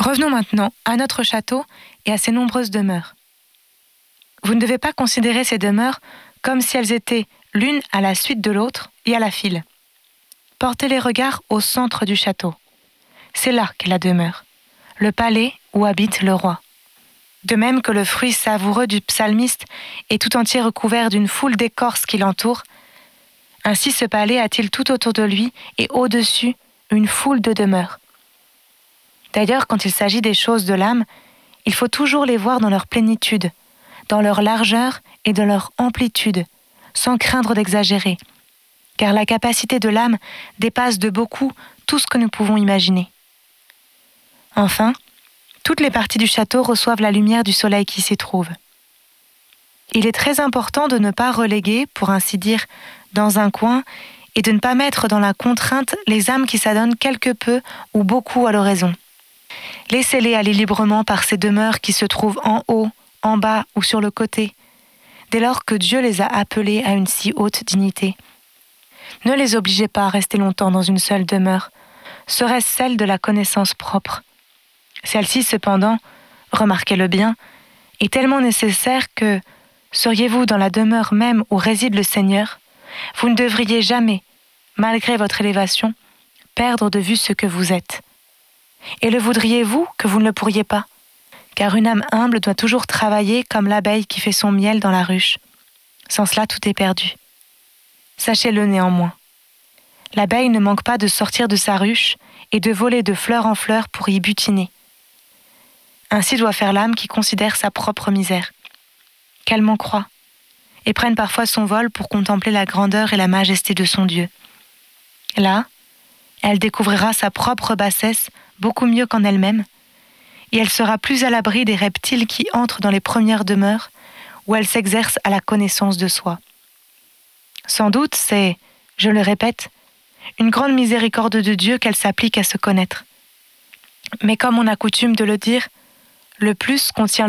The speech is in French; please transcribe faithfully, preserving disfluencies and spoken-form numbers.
Revenons maintenant à notre château et à ses nombreuses demeures. Vous ne devez pas considérer ces demeures comme si elles étaient l'une à la suite de l'autre et à la file. Portez les regards au centre du château. C'est là qu'est la demeure, le palais où habite le roi. De même que le fruit savoureux du psalmiste est tout entier recouvert d'une foule d'écorces qui l'entourent, ainsi ce palais a-t-il tout autour de lui et au-dessus une foule de demeures. D'ailleurs, quand il s'agit des choses de l'âme, il faut toujours les voir dans leur plénitude, dans leur largeur et dans leur amplitude, sans craindre d'exagérer, car la capacité de l'âme dépasse de beaucoup tout ce que nous pouvons imaginer. Enfin, toutes les parties du château reçoivent la lumière du soleil qui s'y trouve. Il est très important de ne pas reléguer, pour ainsi dire, dans un coin, et de ne pas mettre dans la contrainte les âmes qui s'adonnent quelque peu ou beaucoup à l'oraison. Laissez-les aller librement par ces demeures qui se trouvent en haut, en bas ou sur le côté, dès lors que Dieu les a appelés à une si haute dignité. Ne les obligez pas à rester longtemps dans une seule demeure, serait-ce celle de la connaissance propre. Celle-ci, cependant, remarquez-le bien, est tellement nécessaire que, seriez-vous dans la demeure même où réside le Seigneur, vous ne devriez jamais, malgré votre élévation, perdre de vue ce que vous êtes. Et le voudriez-vous que vous ne le pourriez pas ? Car une âme humble doit toujours travailler comme l'abeille qui fait son miel dans la ruche. Sans cela, tout est perdu. Sachez-le néanmoins. L'abeille ne manque pas de sortir de sa ruche et de voler de fleur en fleur pour y butiner. Ainsi doit faire l'âme qui considère sa propre misère, qu'elle m'en croit, et prenne parfois son vol pour contempler la grandeur et la majesté de son Dieu. Là, elle découvrira sa propre bassesse beaucoup mieux qu'en elle-même, et elle sera plus à l'abri des reptiles qui entrent dans les premières demeures où elle s'exerce à la connaissance de soi. Sans doute, c'est, je le répète, une grande miséricorde de Dieu qu'elle s'applique à se connaître. Mais comme on a coutume de le dire, le plus contient